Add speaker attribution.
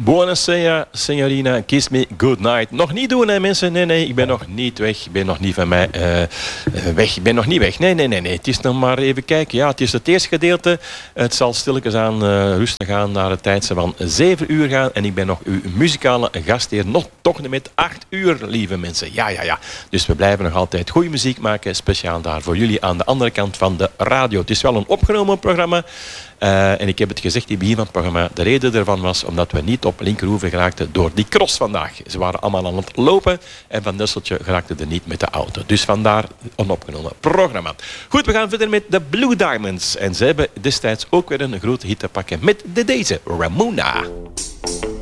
Speaker 1: Buonasera, signorina, kiss me goodnight. Nog niet doen, hè, mensen. Nee, ik ben nog niet weg. Ik ben nog niet van mij weg. Ik ben nog niet weg. Nee. Het is nog maar even kijken. Ja, het is het eerste gedeelte. Het zal stilletjes aan rustig gaan naar het tijdse van 7 uur gaan. En ik ben nog uw muzikale gastheer. Nog toch met 8 uur, lieve mensen. Ja. Dus we blijven nog altijd goede muziek maken. Speciaal daar voor jullie aan de andere kant van de radio. Het is wel een opgenomen programma. En ik heb het gezegd in het begin van het programma. De reden daarvan was omdat we niet op Linkerhoeve geraakten door die cross vandaag. Ze waren allemaal aan het lopen en Van Dusseltje geraakte er niet met de auto. Dus vandaar een opgenomen programma. Goed, we gaan verder met de Blue Diamonds. En ze hebben destijds ook weer een grote hit te pakken met deze Ramona.